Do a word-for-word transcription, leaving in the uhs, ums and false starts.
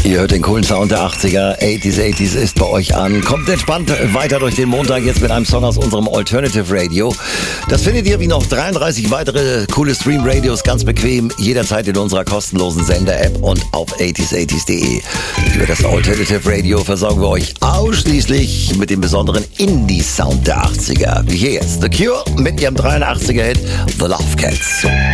Ihr hört den coolen Sound der achtziger, achtziger, achtziger ist bei euch an. Kommt entspannt weiter durch den Montag jetzt mit einem Song aus unserem Alternative Radio. Das findet ihr wie noch dreiunddreißig weitere coole Stream-Radios ganz bequem jederzeit in unserer kostenlosen Sender-App und auf achtziger, achtziger punkt de. Über das Alternative Radio versorgen wir euch ausschließlich mit dem besonderen Indie-Sound der achtziger. Wie hier jetzt The Cure mit ihrem dreiundachtziger-Hit The Love Cats.